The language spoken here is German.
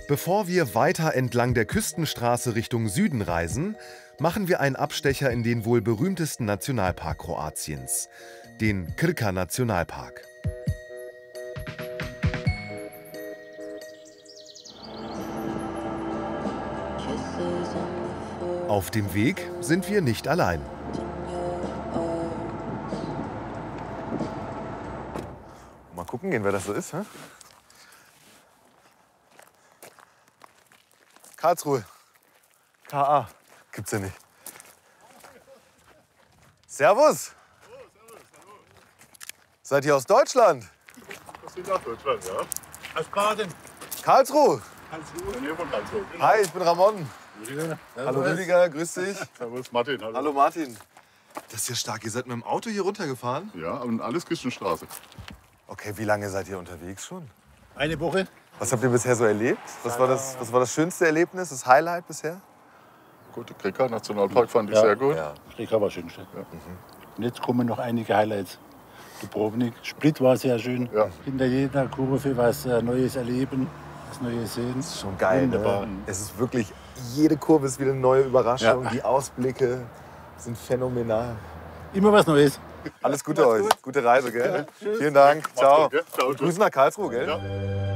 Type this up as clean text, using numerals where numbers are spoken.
Bevor wir weiter entlang der Küstenstraße Richtung Süden reisen, machen wir einen Abstecher in den wohl berühmtesten Nationalpark Kroatiens, den Krka-Nationalpark. Auf dem Weg sind wir nicht allein. Mal gucken gehen, wer das so ist. Hä? Karlsruhe. KA. Gibt's ja nicht. Servus. Seid ihr aus Deutschland? Das sind aus Deutschland, ja. Aus Baden. Karlsruhe. Karlsruhe, nee, von Karlsruhe. Genau. Hi, ich bin Ramon. Rüdiger. Hallo Rüdiger, grüß dich. Servus Martin. Hallo Martin. Das ist ja stark. Ihr seid mit dem Auto hier runtergefahren? Ja, und alles Küstenstraße. Okay, wie lange seid ihr unterwegs schon? Eine Woche. Was habt ihr bisher so erlebt? Was war das schönste Erlebnis, das Highlight bisher? Gut, der Krka Nationalpark fand ich sehr gut. Ja. Krka war schön. Ja. Und jetzt kommen noch einige Highlights. Dubrovnik, Split war sehr schön. Ja. Hinter jeder Kurve was Neues erleben, was Neues sehen. Das ist schon geil, Wunderbar. ne? Es ist wirklich, jede Kurve ist wieder eine neue Überraschung. Ja. Die Ausblicke sind phänomenal. Immer was Neues. Alles Gute euch. Gute Reise, gell? Vielen Dank. Ciao. Ciao. Grüße nach Karlsruhe, gell? Ja.